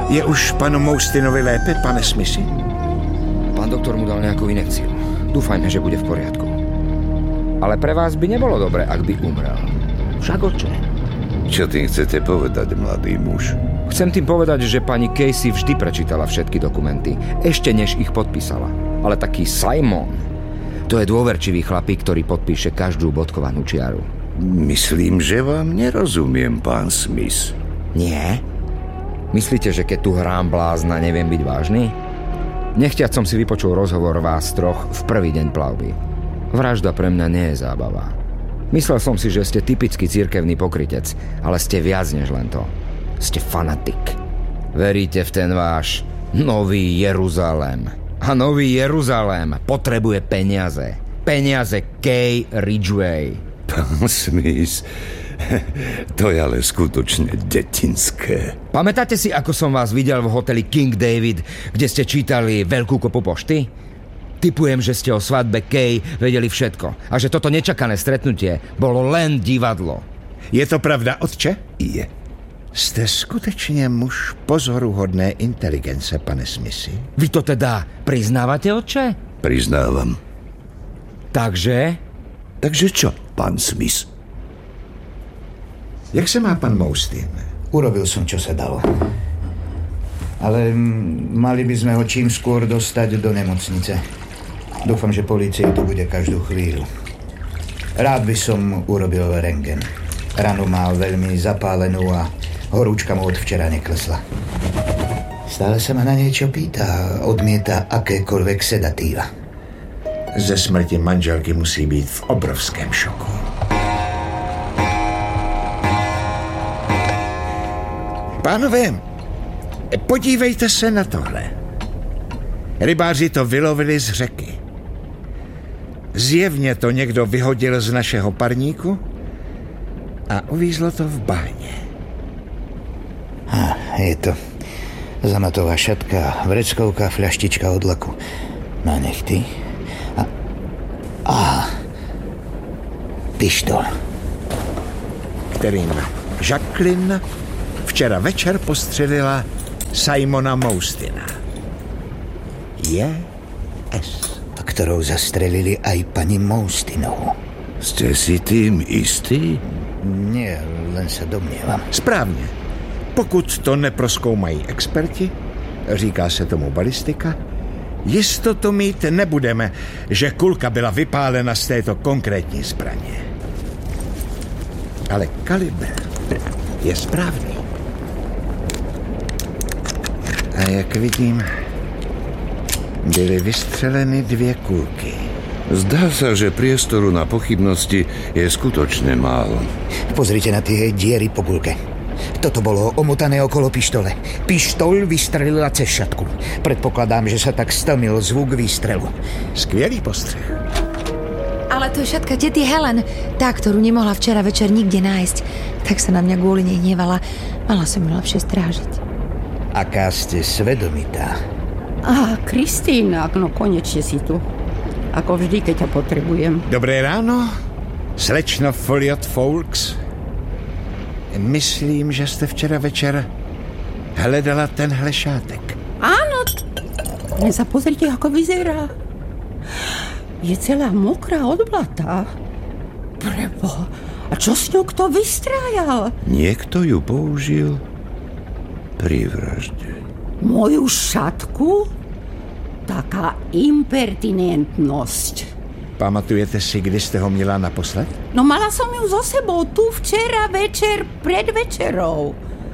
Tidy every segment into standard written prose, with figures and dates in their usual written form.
Je už panu Moustinovi lépe, pane Smithy? Pán doktor mu dal nejakú injekciu. Dúfajme, že bude v poriadku. Ale pre vás by nebolo dobre, ak by umrel. Však oče. Čo tým chcete povedať, mladý muž? Chcem tým povedať, že pani Casey vždy prečítala všetky dokumenty, ešte než ich podpísala. Ale taký Simon, to je dôverčivý chlapík, ktorý podpíše každú bodkovanú čiaru. Myslím, že vám nerozumiem, pán Smith. Nie? Myslíte, že keď tu hrám blázna, neviem byť vážny? Nechťac som si vypočul rozhovor vás troch v prvý deň plavby. Vražda pre mňa nie je zábava. Myslel som si, že ste typický cirkevný pokrytec, ale ste viac než len to. Ste fanatik. Veríte v ten váš Nový Jeruzalém. A Nový Jeruzalém potrebuje peniaze. Peniaze Kay Ridgway. Pán Smith, to je ale skutočne detinské. Pamätáte si, ako som vás videl v hoteli King David, kde ste čítali veľkú kopu pošty? Tipujem, že ste o svadbe Kay vedeli všetko a že toto nečakané stretnutie bolo len divadlo. Je to pravda, otče? Je. Jste skutečně muž pozoruhodné inteligence, pane Smithy. Vy to teda priznávate, otče? Priznávam. Takže? Takže čo, pán Smith? Jak se má pan Moustin? Urobil som, čo sa dalo. Ale mali by sme ho čím skôr dostať do nemocnice. Dúfam, že polícia tu bude každú chvíľu. Rád by som urobil rentgen. Ranu má veľmi zapálenú a horúčka mu od včera neklesla. Stále sa ma na niečo pýta a odmieta akékoľvek sedatíva. Ze smrti manželky musí být v obrovském šoku. Pánové, podívejte se na tohle. Rybáři to vylovili z řeky. Zjevně to někdo vyhodil z našeho parníku a uvízlo to v bahně. Je to zamatová šatka, vreckovka, fľaštička od laku. Má nechty. A pištol. Kterým Jacqueline včera večer postřelila Simona Moustina. Je.S. A ktorou zastrelili aj pani Moustinovú. Ste si tým istý? Nie, len sa domnievam. Správně. Pokud to neprozkoumají experti, říká se tomu balistika, jistotu mít nebudeme, že kulka byla vypálena z této konkrétní zbraně. Ale kalibr je správný. A jak vidím, byly vystřeleny 2 kulky. Zdá sa, že priestoru na pochybnosti je skutočne málo. Pozrite na tie diery po kulke. Toto bolo omotané okolo pištole. Pištoľ vystrelila cez šatku. Predpokladám, že sa tak stlmil zvuk výstrelu. Skvělý postřeh. Ale to je šatka tety Helen, tá, ktorú nemohla včera večer nikde nájsť. Tak sa na mňa kvôli nej hnevala. Mala som ju lepšie strážiť. Aká ste svedomitá. Kristýna, no konečne si tu. Ako vždy, keď ťa potrebujem. Dobré ráno, slečno Folliot Foulkes. Myslím, že jste včera večer hledala tenhle šátek. Áno, len sa pozrite, ako vyzerá. Je celá mokrá od blata. Preboha, a čo s ňou kto vystrájal? Niekto ju použil pri vražde. Moju šatku? Taká impertinentnosť. Pamatujete si, kdy jste ho měla naposled? No mala som ju so sebou tu včera večer pred večerou.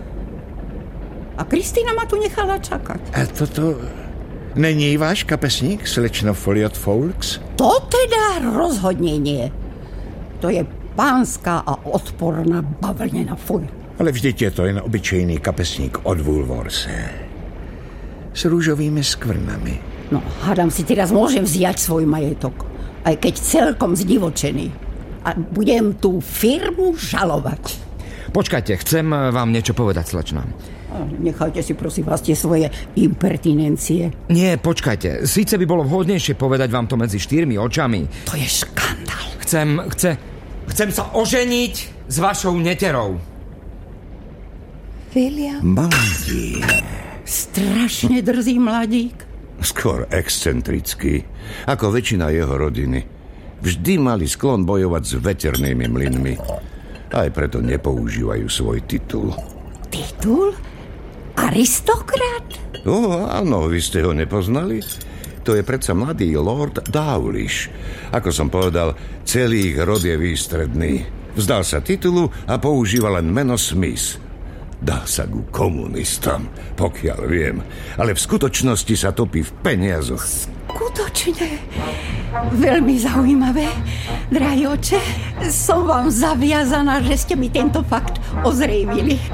A Kristýna ma tu nechala čakať. A toto není váš kapesník, slečno Folliot Foulkes? To teda rozhodne nie. To je pánska a odporná bavlnena, fuj. Ale vždyť je to jen obyčejný kapesník od Woolworthse. S rúžovými skvrnami. No, hádam si teraz môžem vziať svoj majetok. Aj keď celkom zdivočený. A budem tú firmu žalovať. Počkajte, chcem vám niečo povedať, slečna. Nechajte si prosím vás tie svoje impertinencie. Nie, počkajte. Síce by bolo vhodnejšie povedať vám to medzi 4 očami. To je škandál. Chcem sa oženiť s vašou neterou. William? Maldí. Strašne drzý mladík. Skôr excentrický, ako väčšina jeho rodiny. Vždy mali sklon bojovať s veternými mlynmi. Aj preto nepoužívajú svoj titul. Titul? Aristokrat? Áno, vy ste ho nepoznali? To je predsa mladý Lord Dawlish. Ako som povedal, celý ich rod je výstredný. Vzdal sa titulu a používa len meno Smith. Dá sa ku komunistom, pokiaľ viem. Ale v skutočnosti sa topí v peniazoch. Skutočne? Veľmi zaujímavé. Drahý oče, som vám zaviazaná, že ste mi tento fakt ozrejmili.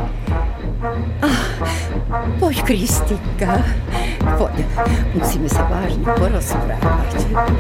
Poď, Kristika. Poď, musíme sa vážne porozprávať.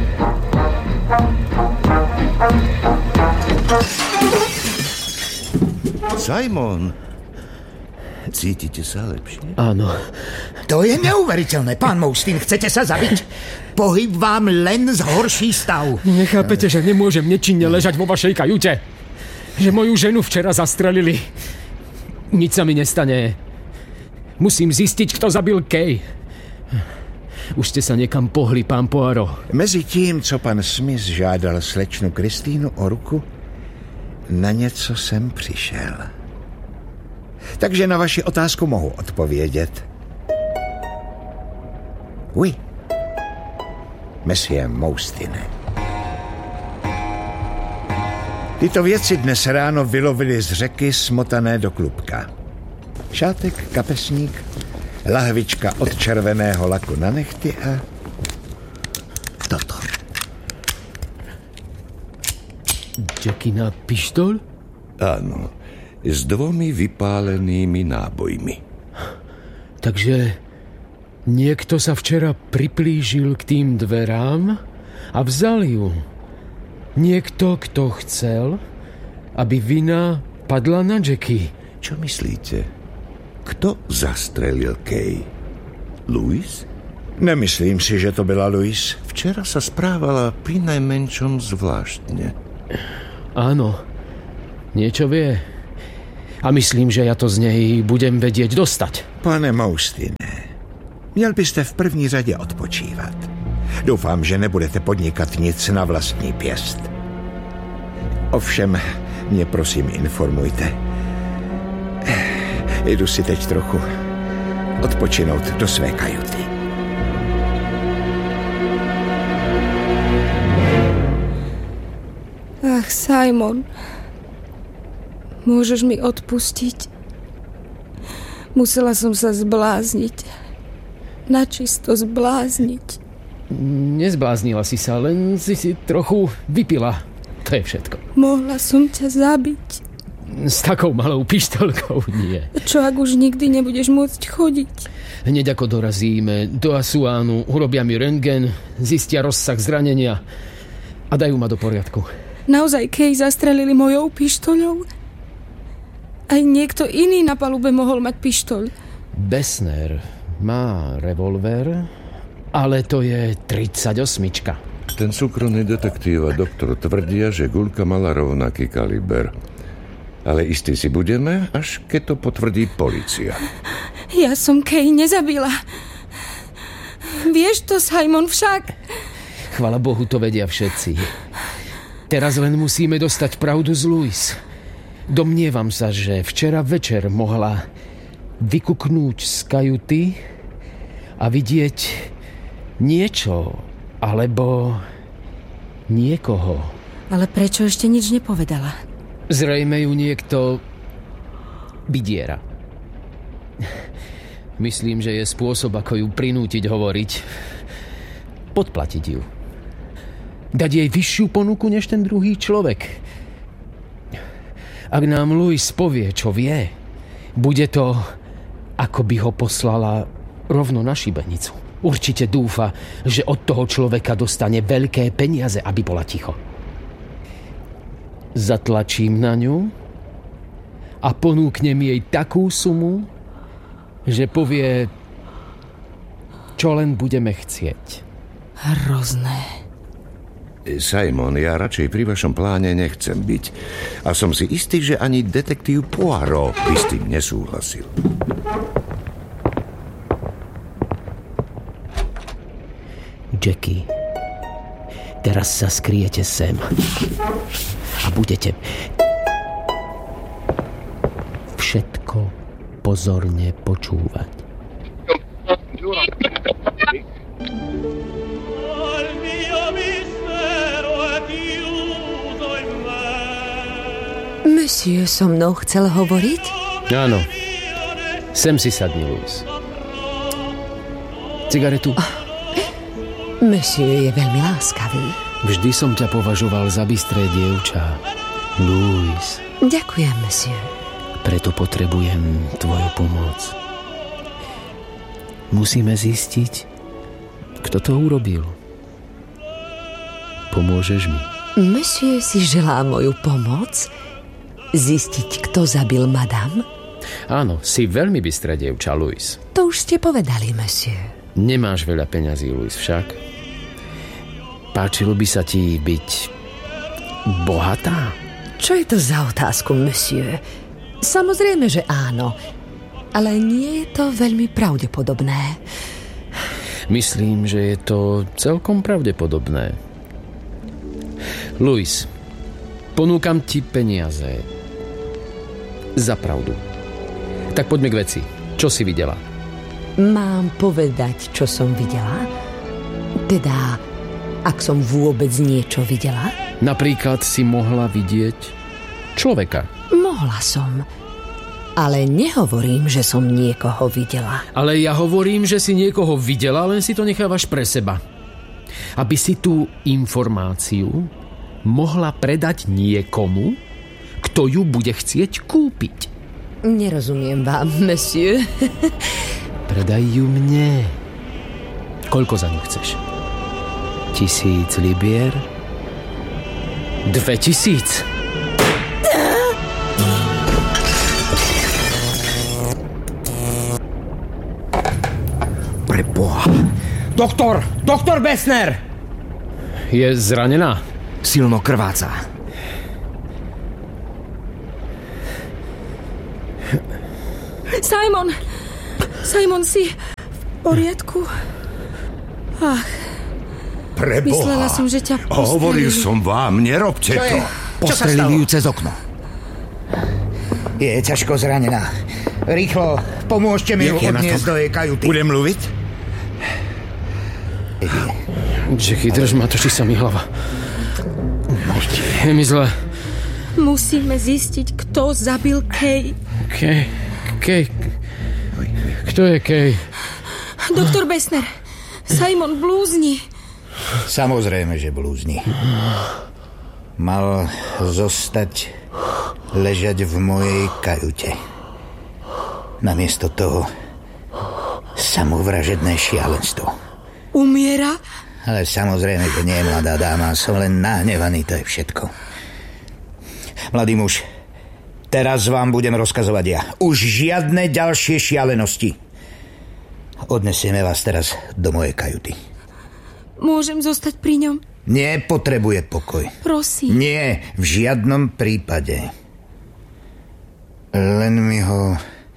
Simon, cítite sa lepšie? Áno. To je neuveriteľné, pán Moustin, chcete sa zabiť? Pohyb vám len zhorší stav. Nechápete, že nemôžem nečinne ležať vo vašej kajute? Že moju ženu včera zastrelili. Nič sa mi nestane. Musím zistiť, kto zabil Kay. Už ste sa niekam pohli, pán Poirot. Mezi tím, co pan Smith žádal slečnu Kristýnu o ruku, na něco jsem přišel. Takže na vaši otázku mohu odpovědět. Oui, Monsieur Moustine. Tyto věci dnes ráno vylovili z řeky smotané do klubka. Šátek, kapesník, lahvička od červeného laku na nechty a toto. Jackina pištol? Áno, s 2 vypálenými nábojmi. Takže niekto sa včera priplížil k tým dverám a vzal ju. Niekto, kto chcel, aby vina padla na Jackie. Čo myslíte? Kto zastrelil Kay? Louis? Nemyslím si, že to byla Louise. Včera sa správala pri najmenšom zvláštne. Áno, niečo vie. A myslím, že ja to z nej budem vedieť dostať. Pane Moustine, měl byste v první řadě odpočívat. Doufám, že nebudete podnikat nic na vlastní pěst. Ovšem, mě prosím informujte. Jdu si teď trochu odpočinout do své kajuty. Ach, Simon, môžeš mi odpustiť? Musela som sa zblázniť. Načisto zblázniť. Nezbláznila si sa, len si trochu vypila. To je všetko. Mohla som ťa zabiť. S takou malou pištolkou nie. Čo ak už nikdy nebudeš môcť chodiť? Hneď ako dorazíme do Asuánu, urobia mi rentgen, zistia rozsah zranenia a dajú ma do poriadku. Naozaj Kay zastrelili mojou pištoľou? Aj niekto iný na palube mohol mať pištoľ. Bessner má revolver, ale to je 38. Ten súkromný detektív a doktor tvrdia, že guľka mala rovnaký kaliber. Ale istí si budeme, až keď to potvrdí polícia. Ja som Kay nezabila. Vieš to, Simon, však? Chvala Bohu, to vedia všetci. Teraz len musíme dostať pravdu z Louise. Domnievam sa, že včera večer mohla vykuknúť z kajuty a vidieť niečo, alebo niekoho. Ale prečo ešte nič nepovedala? Zrejme ju niekto vydiera. Myslím, že je spôsob, ako ju prinútiť hovoriť. Podplatiť ju. Dať jej vyššiu ponuku než ten druhý človek. Ak nám Louise povie, čo vie, bude to, ako by ho poslala rovno na šibenicu. Určite dúfa, že od toho človeka dostane veľké peniaze, aby bola ticho. Zatlačím na ňu a ponúknem jej takú sumu, že povie, čo len budeme chcieť. Hrozné. Simon, ja radšej pri vašom pláne nechcem byť. A som si istý, že ani detektív Poirot by s tým nesúhlasil. Jackie, teraz sa skryjete sem a budete všetko pozorne počúvať. Monsieur so mnou chcel hovoriť? Áno. Sem si sadni, Louis. Cigaretu? Monsieur je veľmi láskavý. Vždy som ťa považoval za bystré dievča, Louis. Ďakujem, monsieur. Preto potrebujem tvoju pomoc. Musíme zistiť, kto to urobil. Pomôžeš mi? Monsieur si želá moju pomoc? Zistiť, kto zabil madame? Áno, si veľmi bystrá dievča, Louis. To už ste povedali, monsieur. Nemáš veľa peňazí, Louis, však. Páčilo by sa ti byť bohatá? Čo je to za otázku, monsieur? Samozrejme, že áno. Ale nie je to veľmi pravdepodobné. Myslím, že je to celkom pravdepodobné. Louis, ponúkam ti peniaze. Za pravdu. Tak poďme k veci. Čo si videla? Mám povedať, čo som videla? Teda, ak som vôbec niečo videla? Napríklad si mohla vidieť človeka. Mohla som. Ale nehovorím, že som niekoho videla. Ale ja hovorím, že si niekoho videla, len si to nechávaš pre seba. Aby si tú informáciu mohla predať niekomu, kto ju bude chcieť kúpiť. Nerozumiem vám, monsieur. Predaj ju mne. Koľko za ňu chceš? 1000 libier? 2000? Preboha. Doktor Bessner! Je zranená? Silno krváca. Simon, si v poriadku? Ach, Preboha. Myslela som, že ťa postrelili. Hovoril som vám, nerobte to. Postrelili ju cez okno. Je ťažko zranená. Rýchlo, pomôžte mi ju odniesť do jej kajuty. Bude mluvit? Jackie, drž ma, točí sa mi hlava. Je mi zle. Musíme zistiť, kto zabil Kay. Kay. Kto je Kay? Doktor Bessner, Simon blúzni. Samozrejme, že blúzni. Mal zostať ležať v mojej kajute. Namiesto toho samovražedné šialenstvo. Umiera? Ale samozrejme, že nie, mladá dáma. Som len nahnevaný, to je všetko. Mladý muž, teraz vám budem rozkazovať ja. Už žiadne ďalšie šialenosti. Odnesieme vás teraz do mojej kajuty. Môžem zostať pri ňom? Nepotrebuje pokoj. Prosím. Nie, v žiadnom prípade. Len mi ho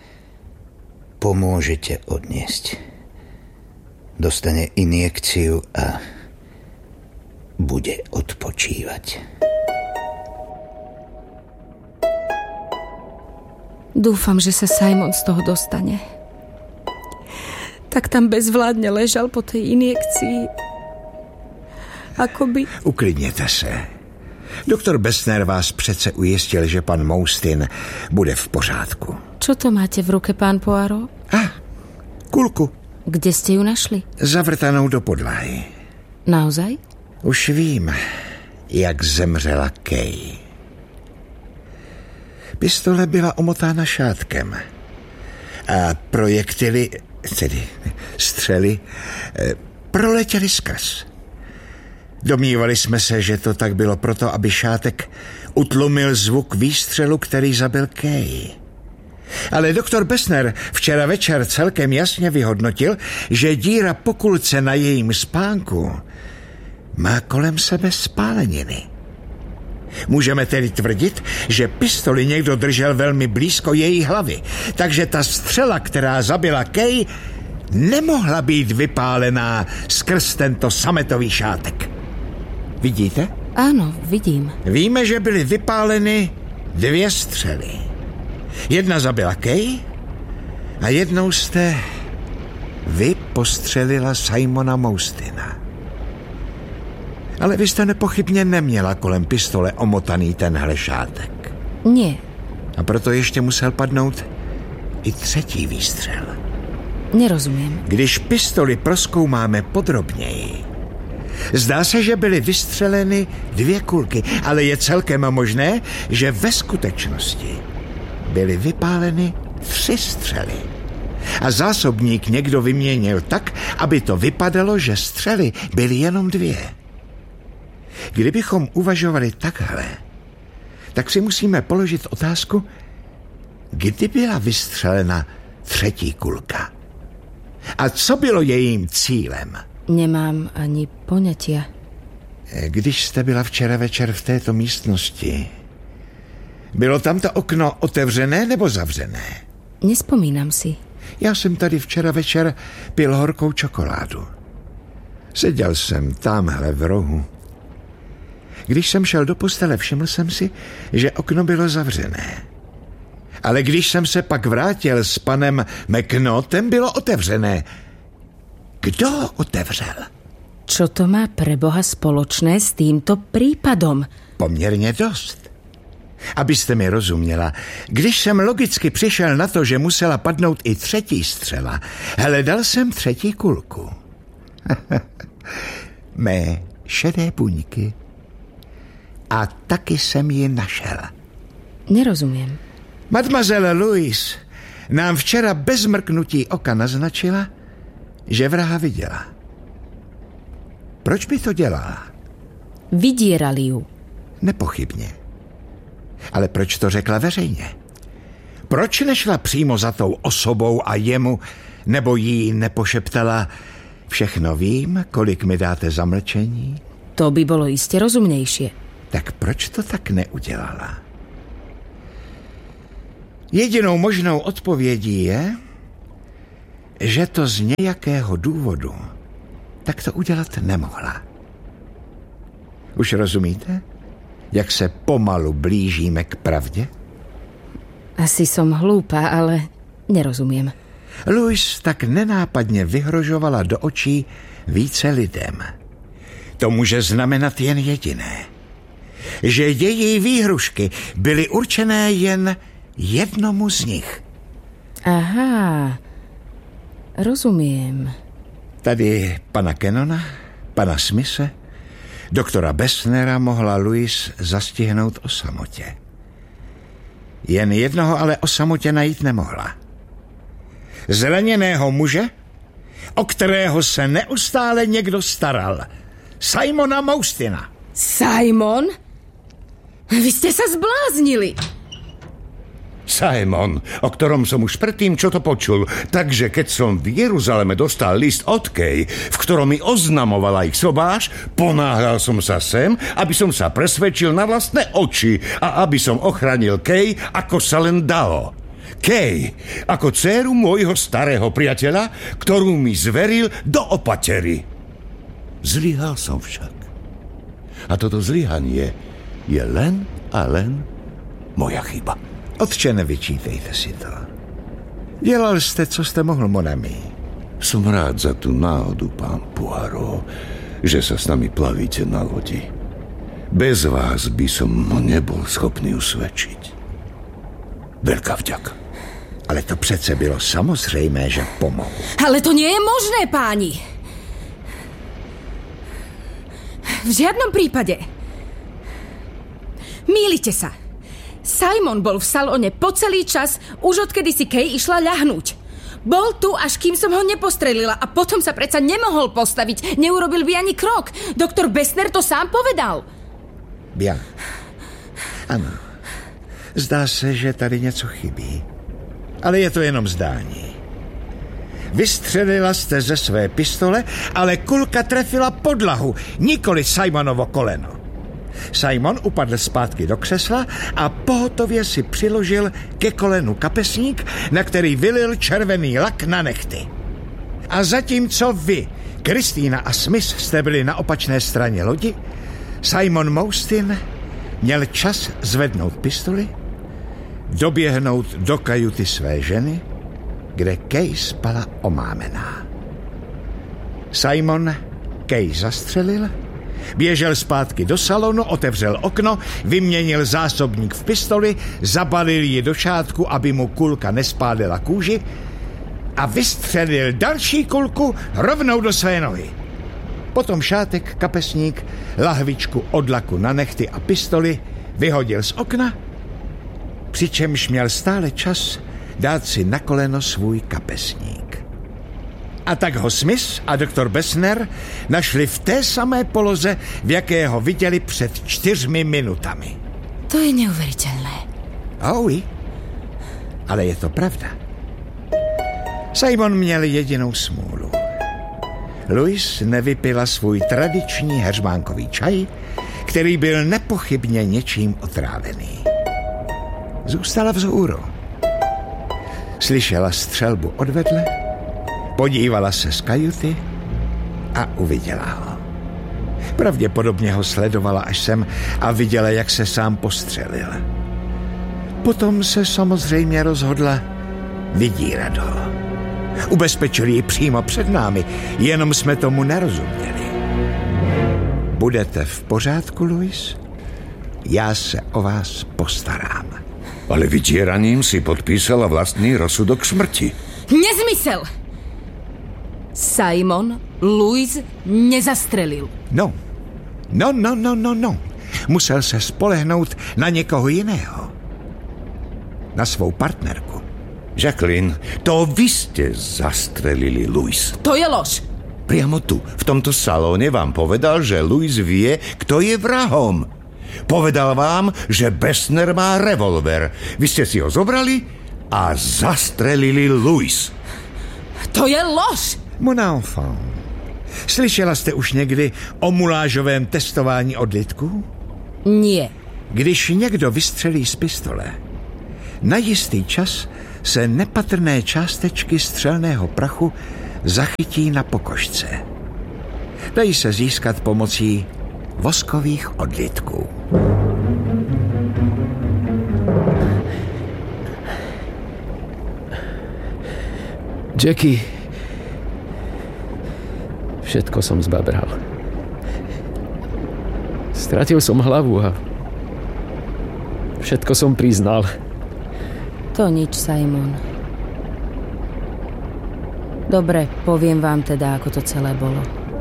pomôžete odniesť. Dostane injekciu a bude odpočívať. Dúfam, že sa Simon z toho dostane. Tak tam bezvládne ležal po tej injekcii. Akoby... Uklidněte se. Doktor Bessner vás přece ujistil, že pan Moustin bude v pořádku. Čo to máte v ruke, pán Poirot? Kulku. Kde ste ju našli? Zavrtanou do podlahy. Naozaj? Už vím, jak zemřela Kay. Pistole byla omotána šátkem. A projektily, tedy střely, proletěly skrz. Domnívali jsme se, že to tak bylo proto, aby šátek utlumil zvuk výstřelu, který zabil Kay. Ale doktor Bessner včera večer celkem jasně vyhodnotil, že díra po kulce na jejím spánku má kolem sebe spáleniny. Můžeme tedy tvrdit, že pistoli někdo držel velmi blízko její hlavy, takže ta střela, která zabila Kay, nemohla být vypálená skrz tento sametový šátek. Vidíte? Áno, vidím. Víme, že byly vypáleny 2 střely. Jedna zabila Kay a jednou jste vy postřelila Simona Moustina. Ale vy jste nepochybně neměla kolem pistole omotaný tenhle šátek. Nie. A proto ještě musel padnout i 3. výstřel. Nerozumiem. Když pistoli prozkoumáme podrobněji, zdá se, že byly vystřeleny 2 kulky, ale je celkem možné, že ve skutečnosti byly vypáleny 3 střely. A zásobník někdo vyměnil tak, aby to vypadalo, že střely byly jenom 2. Kdybychom uvažovali takhle, tak si musíme položit otázku, kdy byla vystřelena 3. kulka. A co bylo jejím cílem? Nemám ani poňatia. Když jste byla včera večer v této místnosti, bylo tam to okno otevřené nebo zavřené? Nespomínam si. Já jsem tady včera večer pil horkou čokoládu. Seděl jsem tamhle v rohu. Když jsem šel do postele, všiml jsem si, že okno bylo zavřené. Ale když jsem se pak vrátil s panem McNaughtem, bylo otevřené. Kdo otevřel? Čo to má pre Boha spoločné s týmto prípadom? Poměrně dost. Abyste mi rozuměla, když jsem logicky přišel na to, že musela padnout i 3. střela, hledal jsem 3. kulku. Mé šedé buňky. A taky jsem ji našel. Nerozumiem. Mademoiselle Louise nám včera bez mrknutí oka naznačila, že vraha viděla. Proč by to dělala? Vydierali ju. Nepochybně. Ale proč to řekla veřejně? Proč nešla přímo za tou osobou a jemu, nebo jí nepošeptala: všechno vím, kolik mi dáte za mlčení? To by bolo iste rozumnejšie. Tak proč to tak neudělala? Jedinou možnou odpovědí je, že to z nějakého důvodu tak to udělat nemohla. Už rozumíte, jak se pomalu blížíme k pravdě? Asi som hlúpa, ale nerozumiem. Louise tak nenápadně vyhrožovala do očí více lidem. To může znamenat jen jediné. Že její výhrušky byly určené jen jednomu z nich. Aha, rozumiem. Tady pana Cannona, pana Smithe, doktora Bessnera mohla Louise zastihnout o samotě. Jen jednoho ale o samotě najít nemohla. Zraněného muže, o kterého se neustále někdo staral. Simona Moustina. Simon? Vy ste sa zbláznili. Simon, o ktorom som už predtým čo to počul. Takže keď som v Jeruzaleme dostal list od Kay, v ktorom mi oznamovala ich sobáš, ponáhľal som sa sem, aby som sa presvedčil na vlastné oči a aby som ochránil Kay, ako sa len dalo. Kay, ako dcéru môjho starého priateľa, ktorú mi zveril do opatery. Zlyhal som však. A toto zlyhanie je len a len moja chyba. Otče, nevyčítejte si to. Dělal jste, co jste mohl, mon ami. Som rád za tú náhodu, pán Poirot, že sa s nami plavíte na lodi. Bez vás by som nebol schopný usvedčiť. Veľká vďaka. Ale to přece bylo samozřejmé, že pomohu. Ale to nie je možné, páni. V žiadnom prípade. Mýlite sa. Simon bol v salóne po celý čas, už odkedy si Kay išla ľahnúť. Bol tu, až kým som ho nepostrelila a potom sa predsa nemohol postaviť. Neurobil by ani krok. Doktor Bessner to sám povedal. Bien. Ano. Zdá se, že tady něco chybí. Ale je to jenom zdání. Vystřelila jste ze své pistole, ale kulka trefila podlahu, nikoli Simonovo koleno. Simon upadl zpátky do křesla a pohotově si přiložil ke kolenu kapesník, na který vylil červený lak na nehty. A zatímco vy, Kristýna a Smith, jste byli na opačné straně lodi, Simon Moustin měl čas zvednout pistoli, doběhnout do kajuty své ženy, kde Kay spala omámená. Simon Kay zastřelil, běžel zpátky do salonu, otevřel okno, vyměnil zásobník v pistoli, zabalil ji do šátku, aby mu kulka nespálila kůži a vystřelil další kulku rovnou do své nohy. Potom šátek, kapesník, lahvičku od laku na nehty a pistoli vyhodil z okna, přičemž měl stále čas dát si na koleno svůj kapesník. A tak ho Smith a doktor Bessner našli v té samé poloze, v jaké ho viděli před 4 minutami. To je neuvěřitelné. Ahoj, ale je to pravda. Simon měl jedinou smůlu. Louise nevypila svůj tradiční heřmánkový čaj, který byl nepochybně něčím otrávený. Zůstala vzhůru. Slyšela střelbu odvedle, podívala se z kajuty a uviděla ho. Pravděpodobně ho sledovala až sem a viděla, jak se sám postřelil. Potom se samozřejmě rozhodla vydírat ho. Ubezpečili ji přímo před námi, jenom jsme tomu nerozuměli. Budete v pořádku, Louise? Já se o vás postarám. Ale vydieraním si podpísala vlastný rozsudok smrti. Nezmysel! Simon Louise nezastrelil. No. Musel se spolehnout na někoho jiného. Na svou partnerku. Jacqueline, to vy ste zastrelili Louise. To je lož. Priamo tu, v tomto salóne vám povedal, že Louise vie, kto je vrahom. Povedal vám, že Bessner má revolver. Vy ste si ho zobrali a zastrelili Louise. To je lož. Mon enfant, slyšela jste už někdy o mulážovém testování odlitků? Nie. Když někdo vystřelí z pistole, na jistý čas se nepatrné částečky střelného prachu zachytí na pokožce. Dají se získat pomocí voskových odlitků. Jackie, všetko som zbabral. Stratil som hlavu a všetko som priznal. To nič, Simon. Dobre, poviem vám teda, ako to celé bolo.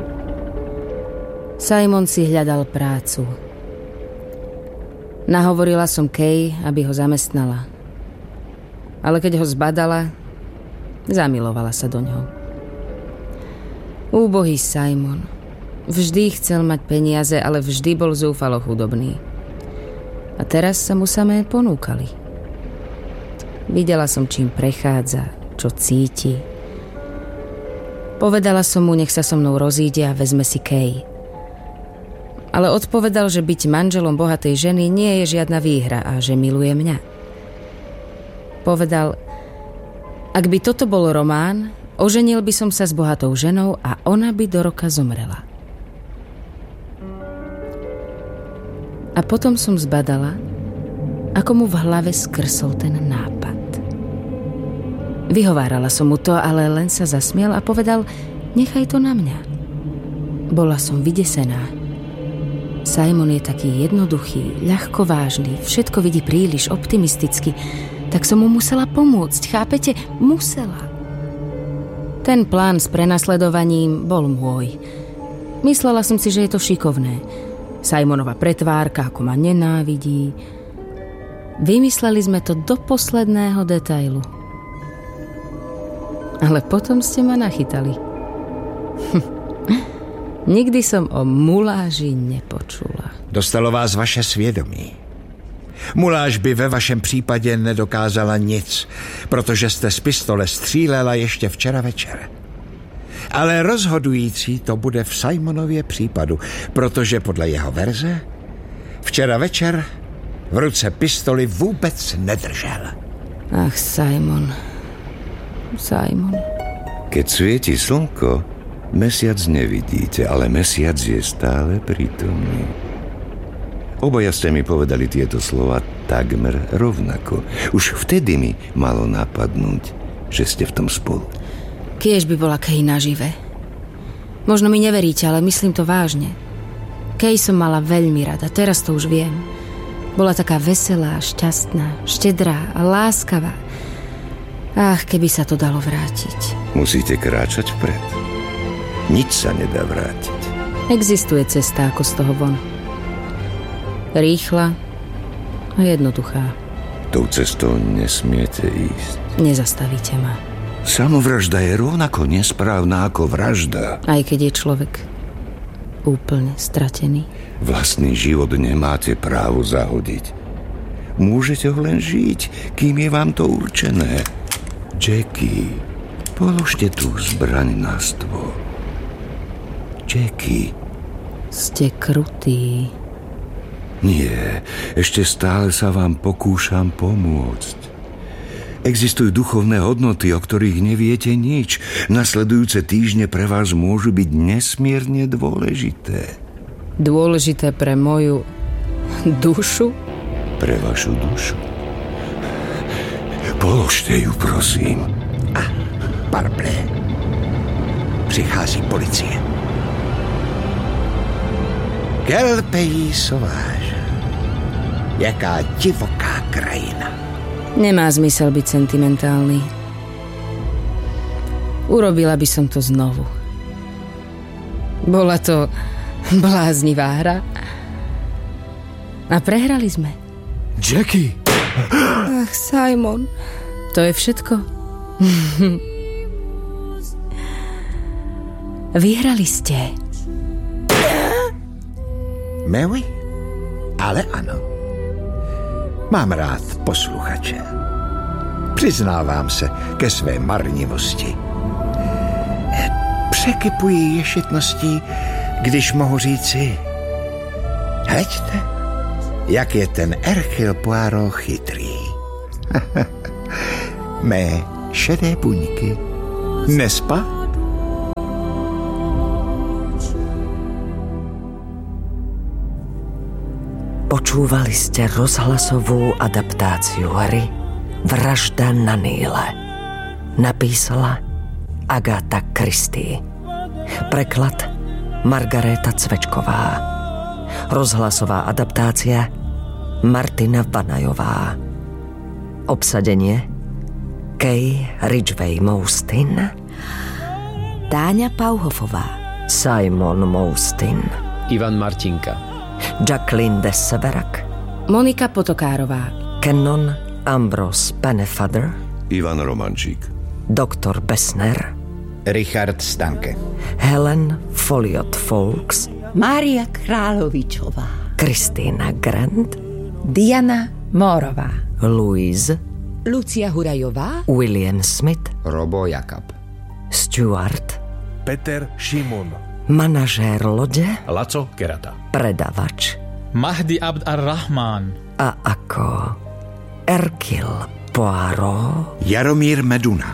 Simon si hľadal prácu. Nahovorila som Kay, aby ho zamestnala. Ale keď ho zbadala, zamilovala sa do ňoho. Úbohý Simon. Vždy chcel mať peniaze, ale vždy bol zúfalo chudobný. A teraz sa mu samé ponúkali. Videla som, čím prechádza, čo cíti. Povedala som mu, nech sa so mnou rozíde a vezme si Kay. Ale odpovedal, že byť manželom bohatej ženy nie je žiadna výhra a že miluje mňa. Povedal, ak by toto bol román, oženil by som sa s bohatou ženou a ona by do roka zomrela. A potom som zbadala, ako mu v hlave skrsol ten nápad. Vyhovárala som mu to, ale len sa zasmiel a povedal, nechaj to na mňa. Bola som vydesená. Simon je taký jednoduchý, ľahkovážny, všetko vidí príliš optimisticky, tak som mu musela pomôcť, chápete? Musela. Ten plán s prenasledovaním bol môj. Myslela som si, že je to šikovné. Simonova pretvárka, ako ma nenávidí. Vymysleli sme to do posledného detailu. Ale potom ste ma nachytali. Nikdy som o muláži nepočula. Dostalo vás vaše svědomí. Muláž by ve vašem případě nedokázala nic, protože jste z pistole střílela ještě včera večer. Ale rozhodující to bude v Simonově případu, protože podle jeho verze včera večer v ruce pistoli vůbec nedržel. Ach, Simon. Keď svieti slnko, mesiac nevidíte, ale mesiac je stále prítomný. Obaja ste mi povedali tieto slova takmer rovnako. Už vtedy mi malo napadnúť, že ste v tom spolu. Kiež by bola Kay nažive. Možno mi neveríte, ale myslím to vážne. Kay som mala veľmi rada, teraz to už viem. Bola taká veselá, šťastná, štedrá a láskavá. Ach, keby sa to dalo vrátiť. Musíte kráčať vpred. Nič sa nedá vrátiť. Existuje cesta ako z toho von. Rýchla a jednoduchá. Tou cestou nesmiete ísť. Nezastavíte ma. Samovražda je rovnako nesprávna ako vražda. Aj keď je človek úplne stratený. Vlastný život nemáte právo zahodiť. Môžete ho len žiť, kým je vám to určené. Jackie, položte tú zbraň na stôl. Jackie. Ste krutý. Nie, ešte stále sa vám pokúšam pomôcť. Existujú duchovné hodnoty, o ktorých neviete nič. Nasledujúce týždne pre vás môžu byť nesmierne dôležité. Dôležité pre moju dušu? Pre vašu dušu. Položte ju, prosím. A, parblé. Přichází policie. Quel pays sauvage. Jaká divoká krajina. Nemá zmysel byť sentimentálny. Urobila by som to znovu. Bola to bláznivá hra. A prehrali sme. Jackie! Ach, Simon. To je všetko. Vyhrali ste. Mary? Ale ano. Mám rád posluchače. Přiznávám se ke své marnivosti. Překypuji ješitností, když mohu říci: hleďte, jak je ten Hercule Poirot chytrý. Mé šedé buňky. Nespa? Počúvali ste rozhlasovú adaptáciu hry Vražda na Níle. Napísala Agatha Christie. Preklad Margaréta Cvečková. Rozhlasová adaptácia Martina Vanajová. Obsadenie Kay Ridgway Moustin, Táňa Pauhofová, Simon Moustin, Ivan Martinka, Jacqueline de Severac, Monika Potokárová, Canon Ambrose Pennefather, Ivan Romančík, Doktor Bessner, Richard Stanke, Helen Folliot Folks, Mária Královičová, Christina Grant, Diana Mórová, Louise, Lucia Hurajová, William Smith, Robo Jakab, Stuart, Peter Šimon, manažér lode Laco Kerata, predavač Mahdi Abd ar-Rahman a ako Hercule Poirot Jaromír Meduna.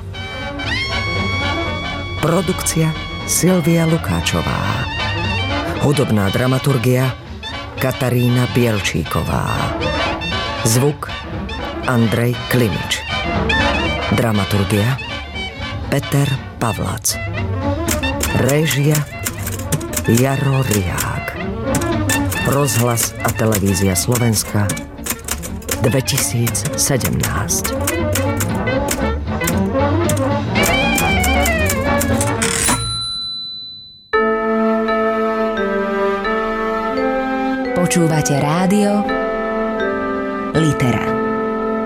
Produkcia Silvia Lukáčová. Hudobná dramaturgia Katarína Bielčíková. Zvuk Andrej Klimič. Dramaturgia Peter Pavlac. Réžia Jaro Riák. Rozhlas a televízia Slovenska 2017. Počúvate rádio Litera.